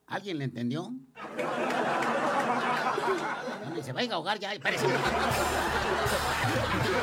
¿Alguien le entendió? No, se va a ahogar ya, espérese.